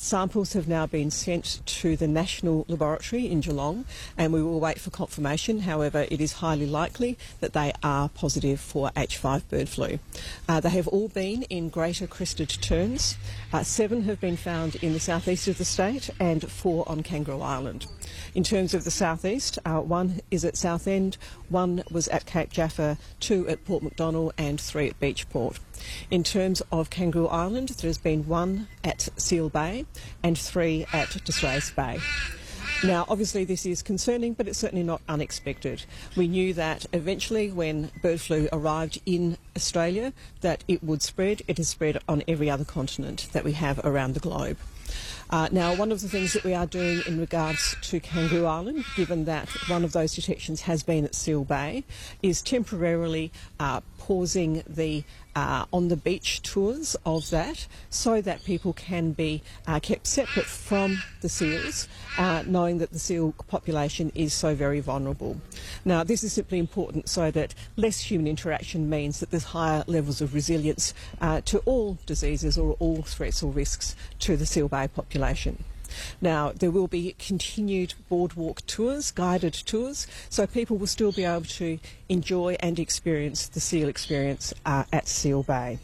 Samples have now been sent to the National Laboratory in Geelong, and we will wait for confirmation. However, it is highly likely that they are positive for H5 bird flu. They have all been in greater crested terns. 7 have been found in the southeast of the state and 4 on Kangaroo Island. In terms of the southeast, 1 is at Southend, 1 was at Cape Jaffa, 2 at Port Macdonnell and 3 at Beachport. In terms of Kangaroo Island, there's been 1 at Seal Bay and 3 at Disrace Bay. Now, obviously this is concerning, but it's certainly not unexpected. We knew that eventually when bird flu arrived in Australia that it would spread. It has spread on every other continent that we have around the globe. Now, one of the things that we are doing in regards to Kangaroo Island, given that one of those detections has been at Seal Bay, is temporarily pausing the on-the-beach tours of that so that people can be kept separate from the seals, knowing that the seal population is so very vulnerable. Now, this is simply important so that less human interaction means that there's higher levels of resilience to all diseases or all threats or risks to the Seal Bay population. Now, there will be continued boardwalk tours, guided tours, so people will still be able to enjoy and experience the seal experience at Seal Bay.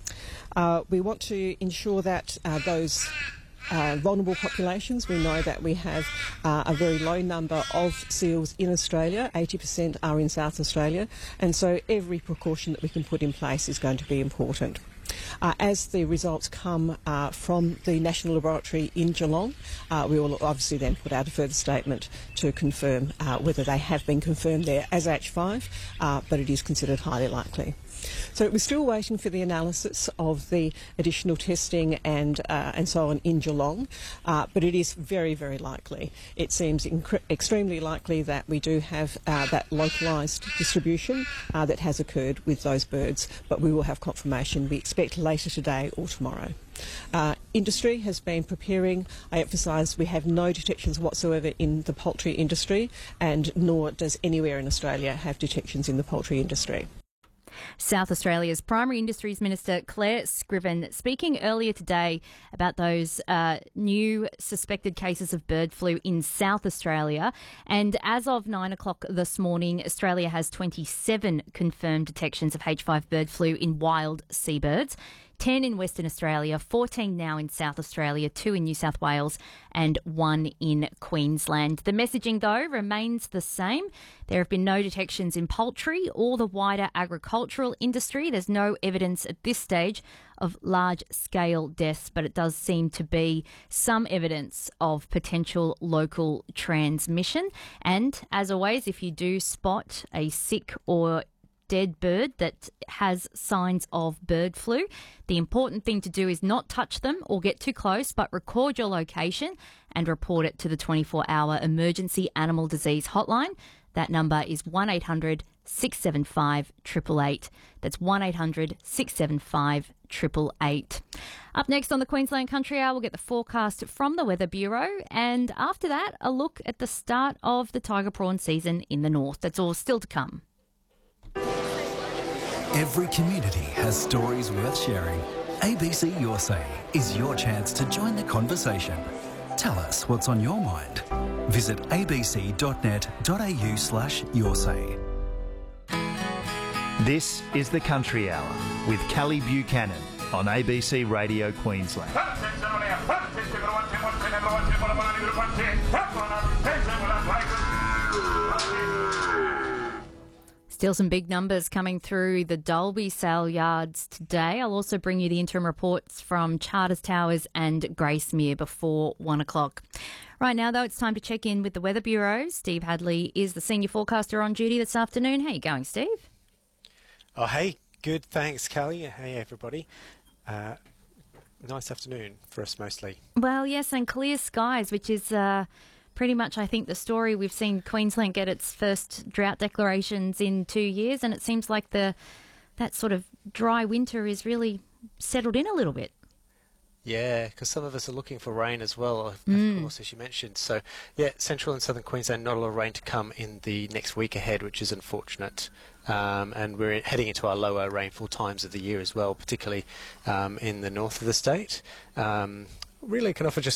We want to ensure that those vulnerable populations, we know that we have a very low number of seals in Australia, 80% are in South Australia, and so every precaution that we can put in place is going to be important. As the results come from the National Laboratory in Geelong, we will obviously then put out a further statement to confirm whether they have been confirmed there as H5, but it is considered highly likely. So we're still waiting for the analysis of the additional testing and so on in Geelong, but it is very, very likely. It seems extremely likely that we do have that localised distribution that has occurred with those birds, but we will have confirmation, we expect later today or tomorrow. Industry has been preparing. I emphasise we have no detections whatsoever in the poultry industry, and nor does anywhere in Australia have detections in the poultry industry. South Australia's Primary Industries Minister Claire Scriven speaking earlier today about those new suspected cases of bird flu in South Australia. And as of 9 o'clock this morning, Australia has 27 confirmed detections of H5 bird flu in wild seabirds. 10 in Western Australia, 14 now in South Australia, 2 in New South Wales and 1 in Queensland. The messaging, though, remains the same. There have been no detections in poultry or the wider agricultural industry. There's no evidence at this stage of large-scale deaths, but it does seem to be some evidence of potential local transmission. And, as always, if you do spot a sick or dead bird that has signs of bird flu, the important thing to do is not touch them or get too close, but record your location and report it to the 24-hour emergency animal disease hotline. That number is 1800 675 888. That's 1800 675 888. Up next on the Queensland Country Hour, we'll get the forecast from the Weather Bureau, and after that, a look at the start of the tiger prawn season in the north. That's all still to come. Every community has stories worth sharing. ABC Your Say is your chance to join the conversation. Tell us what's on your mind. Visit abc.net.au/yoursay. This is the Country Hour with Callie Buchanan on ABC Radio Queensland. Still some big numbers coming through the Dalby sale yards today. I'll also bring you the interim reports from Charters Towers and Gracemere before 1 o'clock. Right now, though, it's time to check in with the Weather Bureau. Steve Hadley is the senior forecaster on duty this afternoon. How are you going, Steve? Oh, hey. Good. Thanks, Callie. Hey, everybody. Nice afternoon for us mostly. Well, yes, and clear skies, which is pretty much, I think, the story. We've seen Queensland get its first drought declarations in 2 years, and it seems like that sort of dry winter is really settled in a little bit. Yeah, because some of us are looking for rain as well, of course, as you mentioned. So, yeah, central and southern Queensland, not a lot of rain to come in the next week ahead, which is unfortunate. And we're heading into our lower rainfall times of the year as well, particularly in the north of the state. Really can offer just